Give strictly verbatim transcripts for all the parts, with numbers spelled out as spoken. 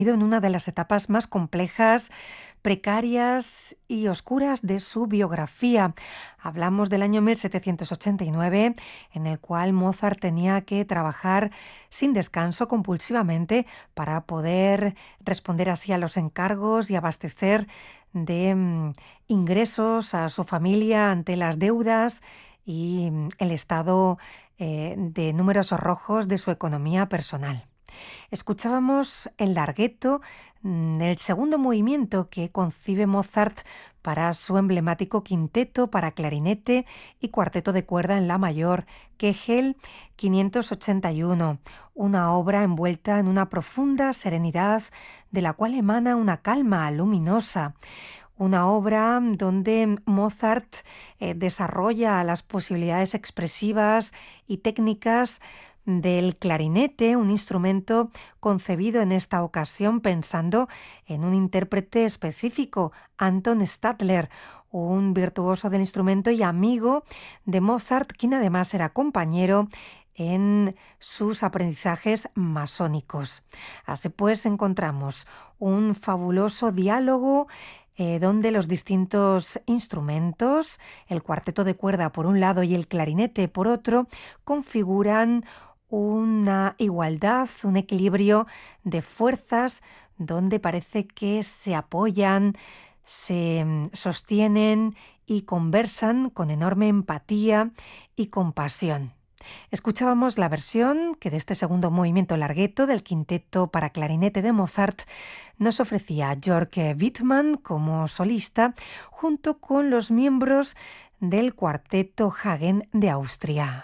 en una de las etapas más complejas, precarias y oscuras de su biografía. Hablamos del año mil setecientos ochenta y nueve, en el cual Mozart tenía que trabajar sin descanso compulsivamente para poder responder así a los encargos y abastecer de mm, ingresos a su familia ante las deudas y mm, el estado eh, de números rojos de su economía personal. Escuchábamos el larghetto, mm, el segundo movimiento que concibe Mozart para su emblemático quinteto para clarinete y cuarteto de cuerda en la mayor, Kegel quinientos ochenta y uno, una obra envuelta en una profunda serenidad de la cual emana una calma luminosa. Una obra donde Mozart eh, desarrolla las posibilidades expresivas y técnicas del clarinete, un instrumento concebido en esta ocasión pensando en un intérprete específico, Anton Stadler, un virtuoso del instrumento y amigo de Mozart, quien además era compañero en sus aprendizajes masónicos. Así pues, encontramos un fabuloso diálogo eh, donde los distintos instrumentos, el cuarteto de cuerda por un lado y el clarinete por otro, configuran una igualdad, un equilibrio de fuerzas donde parece que se apoyan, se mm, sostienen y conversan con enorme empatía y compasión. Escuchábamos la versión que de este segundo movimiento larghetto del quinteto para clarinete de Mozart nos ofrecía Jörg Wittmann como solista junto con los miembros del cuarteto Hagen de Austria.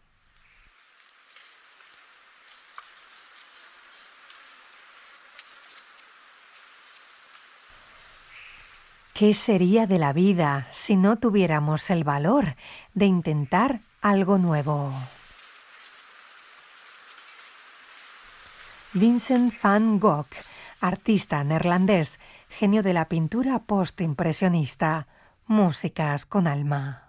¿Qué sería de la vida si no tuviéramos el valor de intentar algo nuevo? Vincent van Gogh, artista neerlandés, genio de la pintura postimpresionista. Músicas con alma.